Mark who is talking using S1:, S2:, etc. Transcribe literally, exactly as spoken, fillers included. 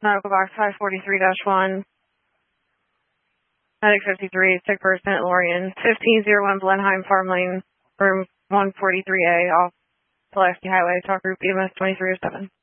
S1: Medical box five forty-three dash one. Medic fifty-three, sick person at Lorien. fifteen oh one Blenheim Farm Lane, room one forty-three A, off Pulaski Highway. Talk group E M S twenty-three oh seven.